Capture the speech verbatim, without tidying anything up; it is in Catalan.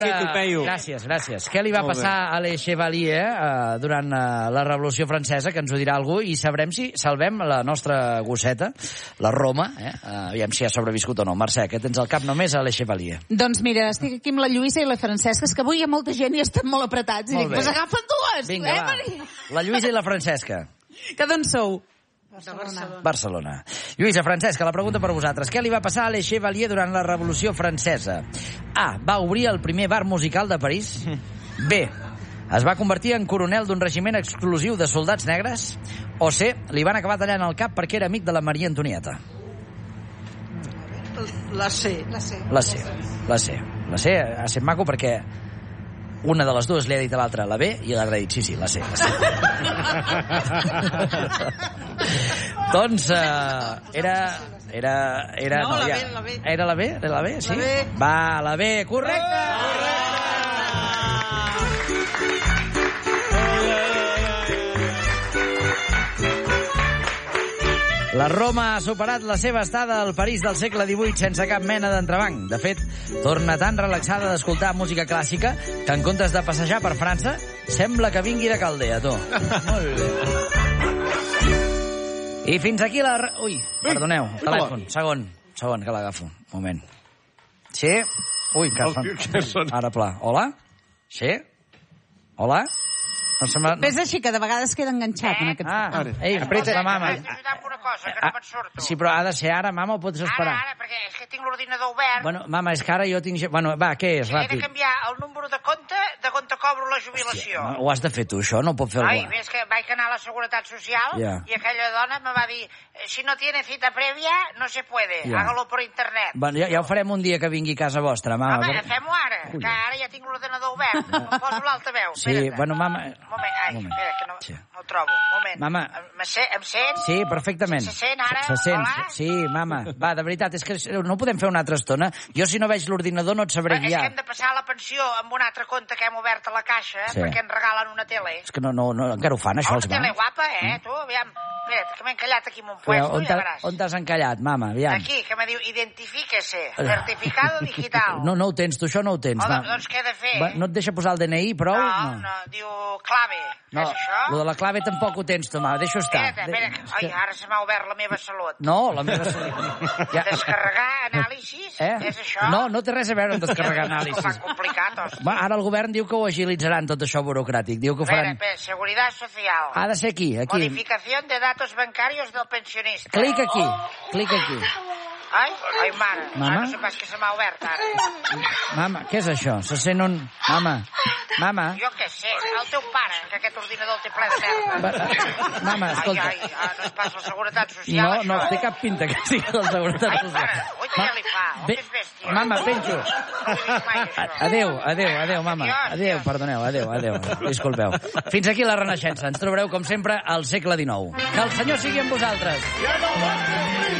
Gràcies, gràcies. Què li va passar a Le Chevalier eh, durant eh, la Revolució Francesa, que ens ho dirà algú, i sabrem si salvem la nostra gosseta, la Roma, eh? Aviam si ha sobreviscut o no. Mercè, que tens al cap només a Le Chevalier. Doncs mira, estic aquí amb la Lluïsa i la Francesca, és que avui hi ha molta gent i estan molt apretats. I dic, doncs agafa'n dues! Vinga, eh, va. Maria? La Lluïsa i la Francesca. Que d'on sou? Barcelona. Barcelona. Lluïsa, Francesca, la pregunta per vosaltres. Què li va passar a Le Chevalier durant la Revolució Francesa? A. Va obrir el primer bar musical de París. B. Es va convertir en coronel d'un regiment exclusiu de soldats negres. O C. Li van acabar tallant el cap perquè era amic de la Maria Antonieta. La C. La C. La C. La C. La C ha estat maco perquè una de les dues li ha dit a l'altra la B i l'altra ha dit sí, sí, la C. La C. Doncs uh, era... Era, era, no, no, la ja. B, la B. Era la B? Era la B, sí? La B. Va, la B, correcte! La Roma ha superat la seva estada al París del segle divuit sense cap mena d'entrebanc. De fet, torna tan relaxada d'escoltar música clàssica que en comptes de passejar per França, sembla que vingui de Caldea, tu. Molt bé. I fins aquí la... Ui, perdoneu, telèfon, segon, segon, que l'agafo, moment. Sí? Ui, que fa... Ara pla. Hola? Sí? Hola? No se m'ha... Ves així, que de vegades queda enganxat en aquest... Ah, ei, apreta la mama. Haig d'ajudar amb una cosa, que no me'n surto. Sí, però ha de ser ara, mama, o pots esperar? Ara, ara, perquè és que tinc l'ordinador obert. Bueno, mama, és que ara jo tinc... Bueno, va, què és, He de ràpid? canviar el número de compte de compte cobro la jubilació. Ho has de fer tu, això, no ho pot fer Ai, algú. ves que vaig anar a la Seguretat Social Ja. i aquella dona me va dir si no tiene cita prèvia, no se puede, Ja. hágalo por internet. Bueno, ja, ja ho farem un dia que vingui a casa vostra, mama. Home, Però- fem-ho ara, que ara ja tinc l'ordenador obert. Em poso l'altaveu, Sí, espera't. bueno, mama... Un moment, ai, moment. espera, que no, Sí. no ho trobo. Un moment. Mama. Em, se, em sent? Sí, perfectament. Se sent ara? Se sent, Hola? sí, mama. Va, de veritat, és que no podem fer una altra estona. Jo, si no veig l'ordinador, no et sabré És que guiar. hem de passar la pensió amb un altre compte que hem obert a la caixa, Sí. perquè ens regalen una tele. És que no, no, no, encara ho fan, això, Oh, els una tele bancs. guapa, eh, tu? Aviam, espera't, que m'he encallat aquí en un Però puesto, on ja t'ha- veràs. on t'has encallat, mama? Aviam. Aquí, que me diu, identifíquese, certificado digital. No, no ho tens, tu això no ho tens. Oh, va. doncs què he de fer? Va, no et deixa posar el D N I, prou? No, no, diu clave. No, Què és això? lo de la clave tampoc ho tens, tu, mama. Deixa-ho estar. Espera't, espera't, De- ai, ara se m'ha obert la meva salut. No, la meva salut. Ja. Descarregar anàlisis? Eh? És això? No, no té res a veure amb descarregar Ho fa anàlisis. complicat, hosti. Va, ara el govern diu que ho agilitzaran, tot això burocràtic. Diu que ho Espera, faran... espera, seguridad social. Ha de ser aquí, aquí. Modificación de datos bancarios del pensionista. Clic aquí, clic aquí. Ai, ai, mare. Mama? Ah, no sé pas que se m'ha obert, ara. Mama, què és això? Se sent un... Mama, mama. Jo què sé, el teu pare, que aquest ordinador el té ple de merda. Va, Mama, escolta. Ai, ai, ah, no és pas la Seguretat Social, No, això. no, té cap pinta que sigui la Seguretat Ai, Social. pare, ui, què Ma- li fa? On Bé- és bèstia? Mama, penjo. No ho he vist mai, això. Adéu, adéu, adéu, mama. Adiós, Adéu, adiós. perdoneu, adéu, adéu. Disculpeu. Fins aquí la Renaixença. Ens trobareu, com sempre, al segle dinou. Que el Senyor sigui amb vosaltres.